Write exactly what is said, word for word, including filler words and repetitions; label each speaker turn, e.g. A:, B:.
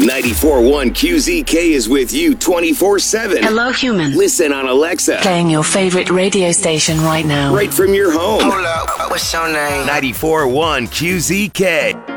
A: ninety-four point one Q Z K is with you twenty-four seven.
B: Hello, human.
A: Listen on Alexa.
B: Playing your favorite radio station right now.
A: Right from your home.
C: Hold up, what's your name?
A: ninety-four point one Q Z K.